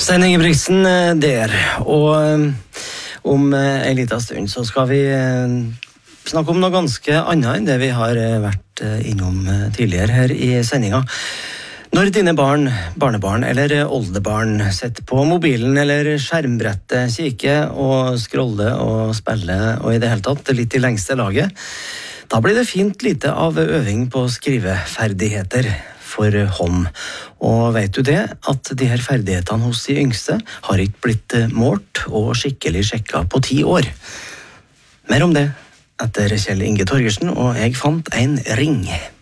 Stein Ingebrigtsen der, og om en liten stund så skal vi snakke om noe ganske annet enn det vi har vært innom tidligere her i sendinga. Når dine barn, barnebarn eller oldebarn sitter på mobilen eller skjermbrettet, kikker og scroller og spiller og i det hele tatt litt i lengste laget, da blir det fint lite av øving på skriveferdigheter for hånd. Og vet du det, at de her ferdighetene hos de yngste har ikke blitt målt og skikkelig sjekket på 10 år. Mer om det etter Kjell Inge Torgersen, og jeg fant en ring.